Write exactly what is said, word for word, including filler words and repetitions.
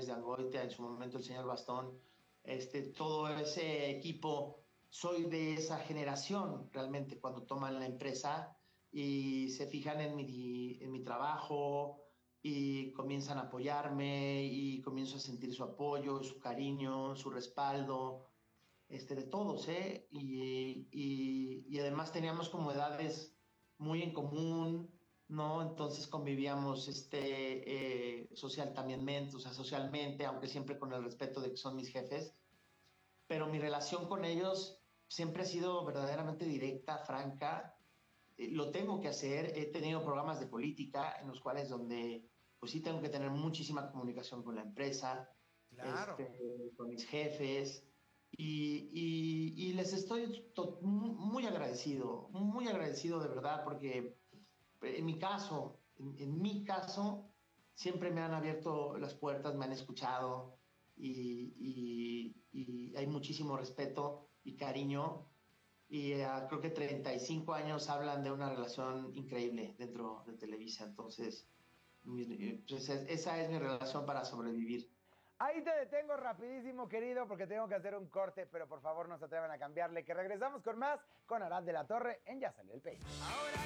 Álvarez de Angoitia, en su momento el señor Bastón, este, todo ese equipo, soy de esa generación realmente cuando toman la empresa y se fijan en mi, en mi trabajo y comienzan a apoyarme y comienzo a sentir su apoyo, su cariño, su respaldo, este, de todos, ¿eh? Y, y, y además teníamos como edades muy en común, ¿no? Entonces convivíamos este, eh, social también, o sea, socialmente, aunque siempre con el respeto de que son mis jefes, pero mi relación con ellos siempre ha sido verdaderamente directa, franca. Eh, lo tengo que hacer, he tenido programas de política en los cuales donde pues sí tengo que tener muchísima comunicación con la empresa, Claro. este, con mis jefes, y, y, y les estoy to- muy agradecido, muy agradecido de verdad, porque en mi caso, en, en mi caso, siempre me han abierto las puertas, me han escuchado y, y, y hay muchísimo respeto y cariño. Y uh, creo que treinta y cinco años hablan de una relación increíble dentro de Televisa. Entonces, mi, pues esa es mi relación para sobrevivir. Ahí te detengo rapidísimo, querido, porque tengo que hacer un corte, pero por favor no se atrevan a cambiarle, que regresamos con más con Arad de la Torre en Ya Salió el Peine. Ahora